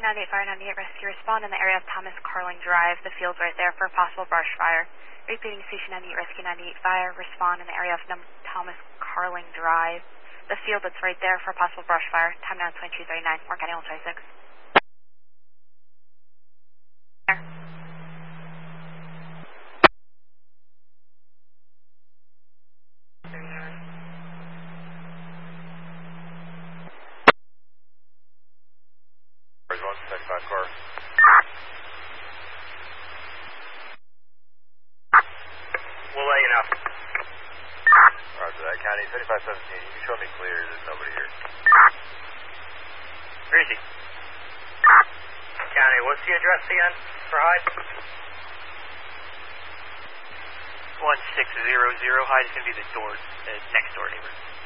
98 Fire 98 Rescue, respond in the area of Thomas Carling Drive. The field's right there for a possible brush fire. Repeating, Station 98 Rescue 98 Fire, respond in the area of Thomas Carling Drive. The field that's right there for a possible brush fire. Time now 22:39, Warren County 126. There's 175 car. We'll let you know. Roger that, County 7517. You can show me clear. There's nobody here. Where is he? County, what's the address again for Hyde? 1600. Hyde is going to be the next door neighbor.